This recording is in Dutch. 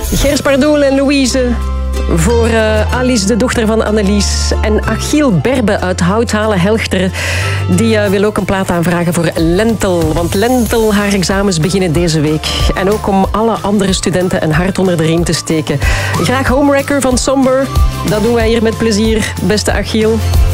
Gers Pardoel en Louise voor Alice, de dochter van Annelies. En Achiel Berbe uit Houthalen-Helchteren. Die wil ook een plaat aanvragen voor Lentel. Want Lentel, haar examens beginnen deze week. En ook om alle andere studenten een hart onder de riem te steken. Graag Homewrecker van Somber. Dat doen wij hier met plezier, beste Achiel.